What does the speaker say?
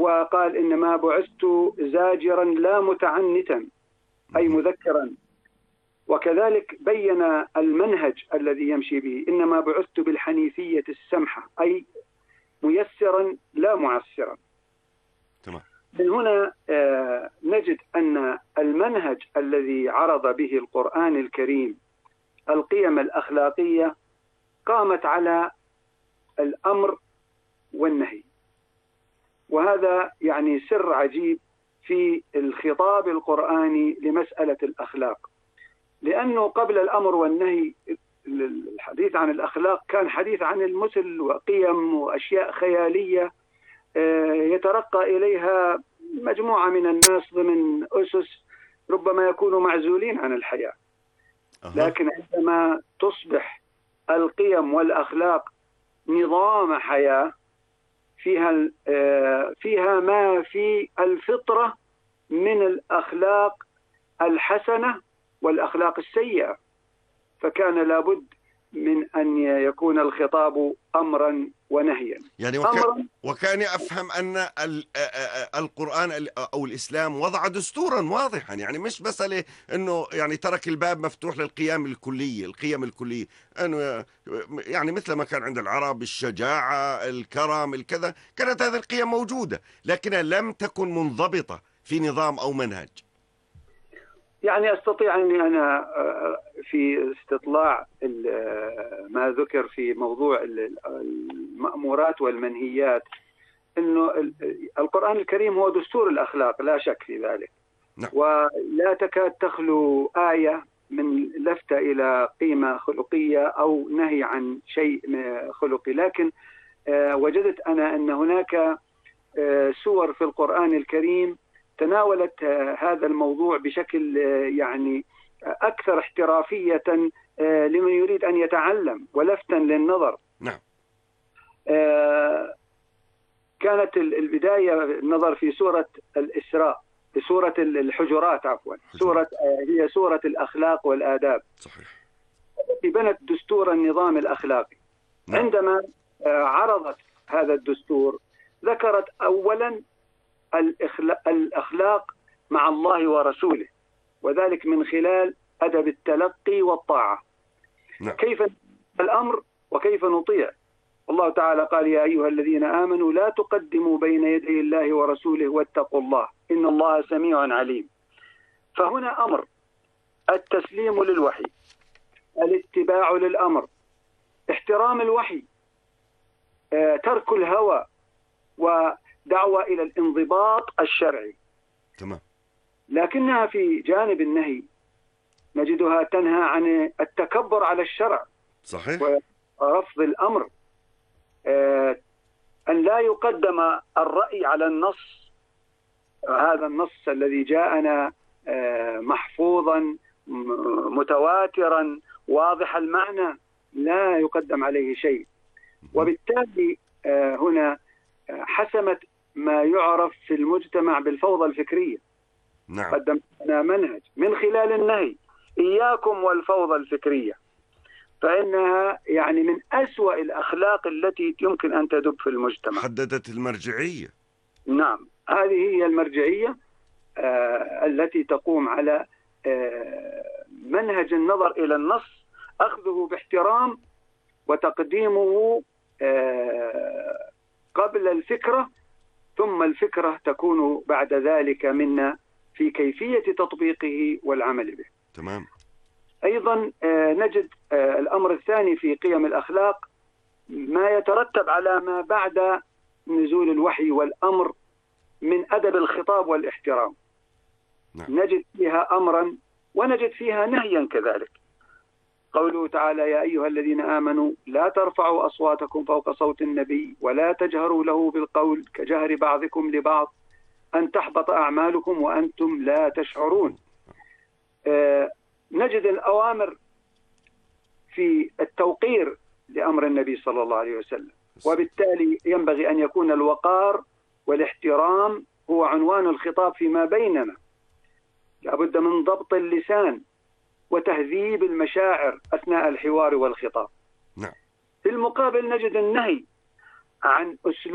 وقال إنما بعثت زاجرا لا متعنتا أي مذكرا. وكذلك بين المنهج الذي يمشي به، إنما بعثت بالحنيفية السمحة أي ميسرا لا معسرا. تمام. من هنا نجد أن المنهج الذي عرض به القرآن الكريم القيم الأخلاقية قامت على الأمر والنهي، وهذا يعني سر عجيب في الخطاب القرآني لمسألة الأخلاق، لأنه قبل الأمر والنهي الحديث عن الأخلاق كان حديث عن المثل وقيم وأشياء خيالية يترقى إليها مجموعة من الناس ضمن أسس ربما يكونوا معزولين عن الحياة. لكن عندما تصبح القيم والأخلاق نظام حياة فيها ما في الفطرة من الأخلاق الحسنة والأخلاق السيئة، فكان لابد من أن يكون الخطاب أمرا ونهيا. يعني وكأني أفهم أن القرآن أو الإسلام وضع دستورا واضحا، يعني مش مسألة أنه يعني ترك الباب مفتوح للقيم الكلية، القيم الكلية، أنه يعني مثل ما كان عند العرب الشجاعة، الكرم، الكذا، كانت هذه القيم موجودة لكنها لم تكن منضبطة في نظام أو منهج. يعني أستطيع أني أنا في استطلاع ما ذكر في موضوع المأمورات والمنهيات أنه القرآن الكريم هو دستور الأخلاق لا شك في ذلك. نعم. ولا تكاد تخلو آية من لفتة إلى قيمة خلقية أو نهي عن شيء خلقي، لكن وجدت أنا أن هناك سور في القرآن الكريم تناولت هذا الموضوع بشكل يعني أكثر احترافية لمن يريد أن يتعلم ولفتا للنظر. نعم. كانت البداية النظر في سورة الإسراء، في سورة الحجرات عفوا، هي سورة الأخلاق والآداب. صحيح. بنت دستور النظام الأخلاقي. نعم. عندما عرضت هذا الدستور ذكرت أولا الأخلاق مع الله ورسوله، وذلك من خلال أدب التلقي والطاعة. نعم. كيف الأمر وكيف نطيع. الله تعالى قال يا أيها الذين آمنوا لا تقدموا بين يدي الله ورسوله واتقوا الله إن الله سميع عليم. فهنا أمر التسليم للوحي، الاتباع للأمر، احترام الوحي، ترك الهوى، ودعوة إلى الانضباط الشرعي. تمام. لكنها في جانب النهي نجدها تنهى عن التكبر على الشرع. صحيح. ورفض الأمر، أن لا يقدم الرأي على النص. هذا النص الذي جاءنا محفوظا متواترا واضح المعنى لا يقدم عليه شيء. وبالتالي هنا حسمت ما يعرف في المجتمع بالفوضى الفكرية. نعم. قدمت لنا منهج من خلال النهي إياكم والفوضى الفكرية، فإنها يعني من أسوأ الأخلاق التي يمكن أن تدب في المجتمع. حددت المرجعية. نعم، هذه هي المرجعية التي تقوم على منهج النظر إلى النص، أخذه باحترام وتقديمه قبل الفكرة، ثم الفكرة تكون بعد ذلك منا في كيفية تطبيقه والعمل به. تمام. أيضا نجد الأمر الثاني في قيم الأخلاق ما يترتب على ما بعد نزول الوحي والأمر من أدب الخطاب والاحترام. نعم. نجد فيها أمرا ونجد فيها نهيا كذلك. قوله تعالى يا أيها الذين آمنوا لا ترفعوا أصواتكم فوق صوت النبي ولا تجهروا له بالقول كجهر بعضكم لبعض أن تحبط أعمالكم وأنتم لا تشعرون. نجد الأوامر في التوقير لأمر النبي صلى الله عليه وسلم، وبالتالي ينبغي أن يكون الوقار والاحترام هو عنوان الخطاب فيما بيننا. لابد من ضبط اللسان وتهذيب المشاعر أثناء الحوار والخطاب. نعم. في المقابل نجد النهي عن أسلوب